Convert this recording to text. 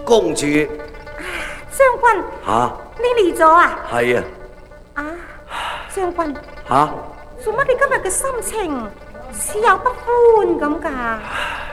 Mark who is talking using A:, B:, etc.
A: 公主。
B: 將軍，你嚟咗啊？
A: 係啊。
B: 將軍，
A: 做
B: 乜你今日嘅心情似有不歡咁㗎？